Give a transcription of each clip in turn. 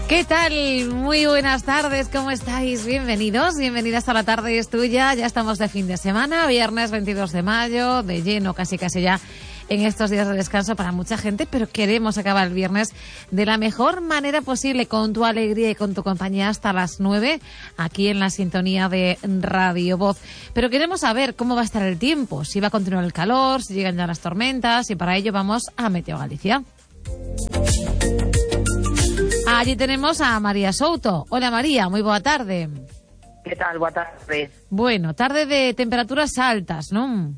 ¿Qué tal? Muy buenas tardes, ¿cómo estáis? Bienvenidos, bienvenidas a La Tarde es Tuya. Ya estamos de fin de semana, viernes 22 de mayo, de lleno casi ya en estos días de descanso para mucha gente, pero queremos acabar el viernes de la mejor manera posible, con tu alegría y con tu compañía hasta las 9, aquí en la sintonía de Radio Voz. Pero queremos saber cómo va a estar el tiempo, si va a continuar el calor, si llegan ya las tormentas, y para ello vamos a Meteo Galicia. Allí tenemos a María Souto. Hola María, muy boa tarde. ¿Qué tal? Boa tarde. Bueno, tarde de temperaturas altas, ¿no?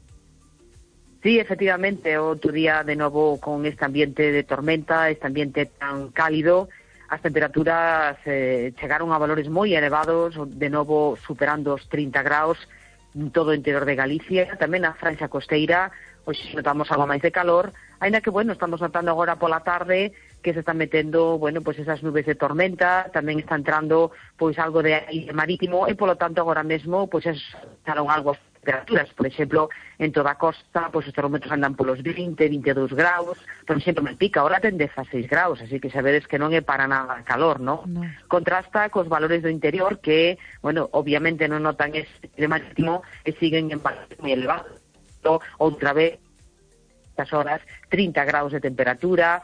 Sí, efectivamente, outro día de novo con este ambiente de tormenta, este ambiente tan cálido. As temperaturas chegaron a valores moi elevados, de novo superando os 30 graus en todo o interior de Galicia, tamén na franxa costeira. Hoxe notamos algo máis de calor, aínda que, bueno, estamos notando agora pola tarde que se están metendo, bueno, pues esas nubes de tormenta, tamén está entrando, pois, algo de aire marítimo, e, polo tanto, agora mesmo, pois, echaron algo as temperaturas. Por exemplo, en toda a costa, pois, os termómetros andan polos 20, 22 graus, por exemplo, Malpica, agora ten 16 graus, así que sabedes que non é para nada calor, ¿no? Contrasta cos valores do interior que, bueno, obviamente non notan ese aire marítimo e siguen en valores moi elevados. Outra vez, estas horas, 30 graus de temperatura,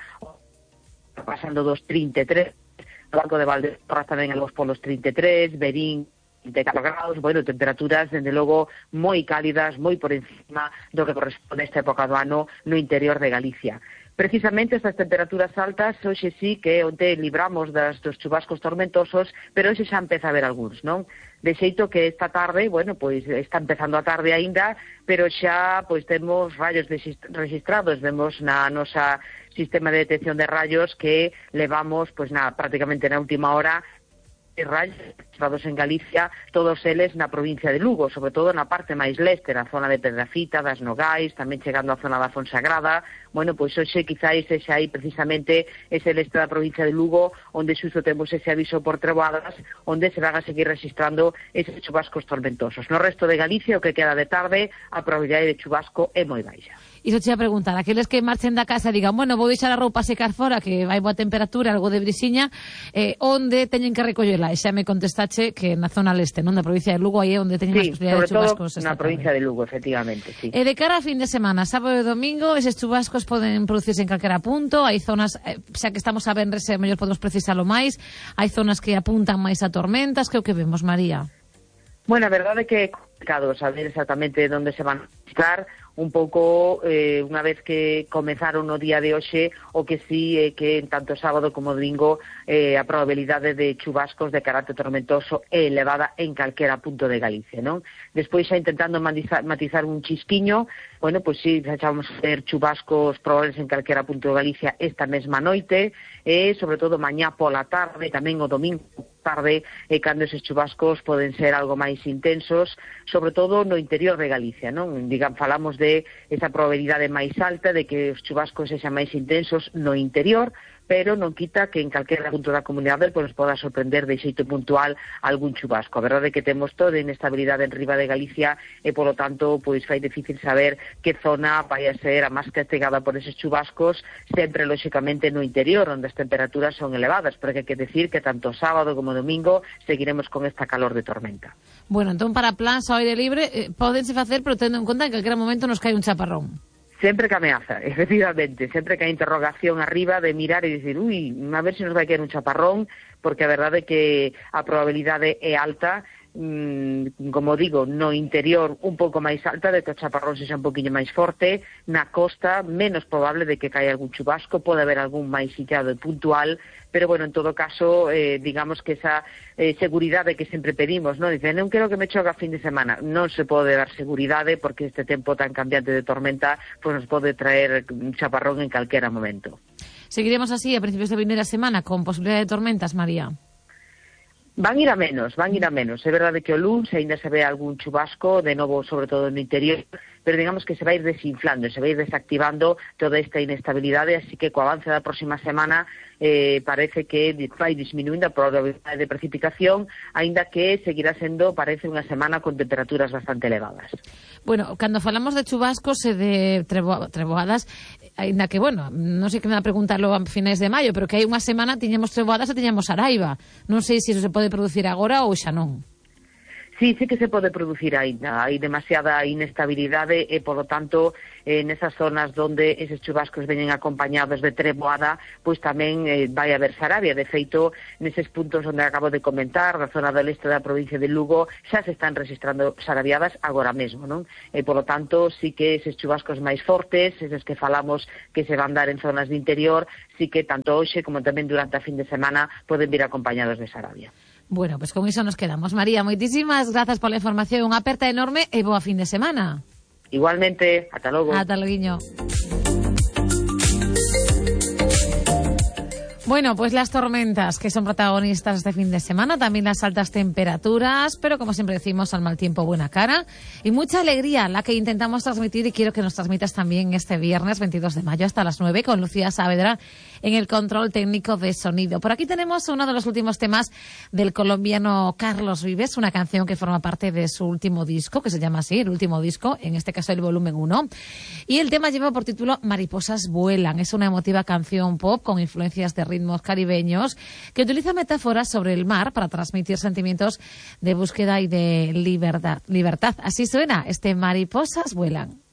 pasando dos 33, o Banco de Valdeorras tamén algo polos 33, Berín 34 graus, bueno, temperaturas, dende logo, moi cálidas, moi por encima do que corresponde a esta época do ano no interior de Galicia. Precisamente estas temperaturas altas, hoxe sí que onte libramos dos chubascos tormentosos, pero hoxe xa empeza a haber algúns, non? De xeito que esta tarde, bueno, pois está empezando a tarde aínda, pero xa pois temos rayos registrados, vemos na nosa sistema de detección de rayos que levamos, pois prácticamente na última hora, rayos registrados en Galicia, todos eles na provincia de Lugo, sobre todo na parte máis leste, na zona de Pedrafita, das Nogais, tamén chegando á zona da Fonsagrada. Bueno, pois hoxe quizáis xa aí precisamente ese leste da provincia de Lugo, onde xusto temos ese aviso por treboadas, onde se van a seguir registrando eses chubascos tormentosos. No resto de Galicia, o que queda de tarde, a probabilidade de chubasco é moi baixa. Iso te ia preguntar, aqueles que marchen da casa e digan, bueno, vou deixar a roupa secar fora, que vai boa temperatura, algo de brisiña, onde teñen que recollela? E xa me contestache que na zona leste, non, da provincia de Lugo, aí é onde teñen máis posibilidade de chubascos. Sí, sobre todo na provincia de Lugo, efectivamente, sí. E de cara a fin de semana, sábado e domingo, eses chubascos poden producirse en calquera punto, hai zonas, xa que estamos a venres, mellor podemos precisalo máis, hai zonas que apuntan máis a tormentas, que o que vemos, María? Bueno, a verdade é que é complicado saber exactamente onde se van a registrar. Un pouco, unha vez que comenzaron no día de hoxe, o que sí é que tanto sábado como domingo a probabilidade de chubascos de carácter tormentoso é elevada en calquera punto de Galicia, non? Despois xa intentando matizar un chisquiño, bueno, pois sí, xa vamos a ter chubascos probables en calquera punto de Galicia esta mesma noite, e sobre todo mañá pola tarde, tamén o domingo tarde, cando eses chubascos poden ser algo máis intensos, sobre todo no interior de Galicia, non? Falamos de esa probabilidade máis alta de que os chubascos sexan máis intensos no interior, pero non quita que en calquera punto da comunidade pois poda sorprender de xeito puntual algún chubasco. A verdade é que temos toda inestabilidade en riba de Galicia e, polo tanto, pois fai difícil saber que zona vai a ser a máis castigada por eses chubascos, sempre, lóxicamente, no interior, onde as temperaturas son elevadas, porque hai que decir que tanto sábado como domingo seguiremos con esta calor de tormenta. Bueno, entón, para plans ao aire libre, pódense facer, pero tendo en conta que en calquera momento nos cae un chaparrón. Sempre que ameaza, efectivamente, sempre que hai interrogación arriba de mirar e dicir, a ver se nos vai caer un chaparrón, porque a verdade é que a probabilidade é alta, como digo, no interior un pouco máis alta de que o chaparrón sexa un poquinho máis forte, na costa menos probable de que caia algún chubasco, pode haber algún máis illado e puntual, pero bueno, en todo caso, digamos que esa seguridade que sempre pedimos, non? Dicen, non quero que me choque a fin de semana, non se pode dar seguridade porque este tempo tan cambiante de tormenta pues nos pode traer un chaparrón en calquera momento. Seguiremos así a principios de vindeira semana con posibilidade de tormentas, María? Van ir a menos. É verdade que o luns ainda se ve algún chubasco, de novo, sobre todo no interior, pero digamos que se vai ir desinflando, se vai ir desactivando toda esta inestabilidade, así que co avance da próxima semana parece que vai disminuindo a probabilidade de precipitación, aínda que seguirá sendo, parece, unha semana con temperaturas bastante elevadas. Bueno, cando falamos de chubascos e de treboadas, ainda que, bueno, non sei que me va a preguntarlo a finais de maio, pero que hai unha semana tiñamos treboadas e tiñamos Saraiva. Non sei se iso se pode producir agora ou xa non. Sí que se pode producir aínda. Hai demasiada inestabilidade e, polo tanto, nesas zonas onde eses chubascos veñen acompañados de treboada, pois tamén vai haber sarabia. De feito, neses puntos onde acabo de comentar, na zona do leste da provincia de Lugo, xa se están registrando sarabiadas agora mesmo, non? E, polo tanto, sí que eses chubascos máis fortes, eses que falamos que se van dar en zonas de interior, sí que tanto hoxe como tamén durante a fin de semana poden vir acompañados de sarabia. Bueno, pues con iso nos quedamos. María, moitísimas grazas pola información, unha aperta enorme e boa fin de semana. Igualmente, ata logo. Ata loguiño. Bueno, pues las tormentas que son protagonistas este fin de semana, también las altas temperaturas, pero como siempre decimos, al mal tiempo buena cara y mucha alegría la que intentamos transmitir y quiero que nos transmitas también este viernes 22 de mayo hasta las 9 con Lucía Saavedra en el control técnico de sonido. Por aquí tenemos uno de los últimos temas del colombiano Carlos Vives, una canción que forma parte de su último disco, que se llama así, el último disco, en este caso el volumen 1. Y el tema lleva por título Mariposas vuelan. Es una emotiva canción pop con influencias de ritmos caribeños que utiliza metáforas sobre el mar para transmitir sentimientos de búsqueda y de libertad. Así suena este Mariposas vuelan.